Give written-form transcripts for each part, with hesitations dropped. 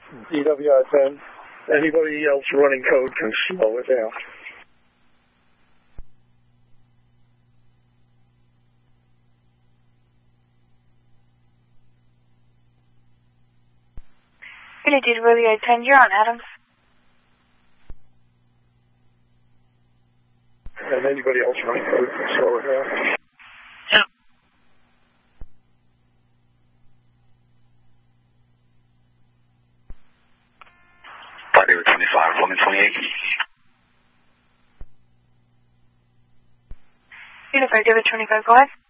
DWI-10. Anybody else running code can slow it down. Unit DWI-10, you're on Adams. And anybody else running code can slow it down. Yeah. David 25, Woman 28. Unified David 25, go ahead.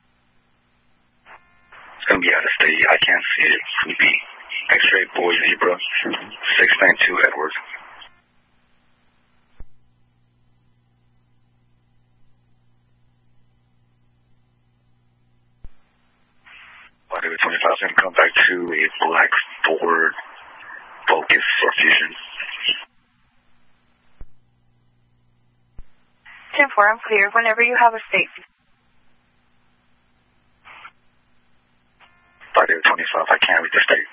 It's going to be out of state. I can't see it. It's going to be X-ray Boy Zebra 692 Edwards. David 25 is going to come back to a black Ford Focus or Fusion. 10-4, I'm clear. Whenever you have a state. David 25, I can't read the state.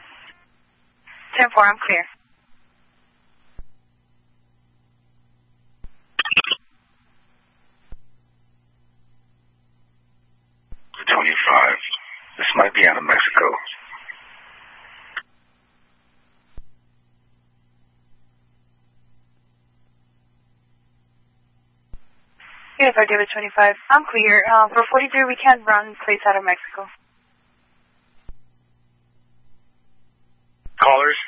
10-4, I'm clear. This might be out of Mexico. Unified David 25, I'm clear. For 43, we can't run plates out of Mexico. Callers?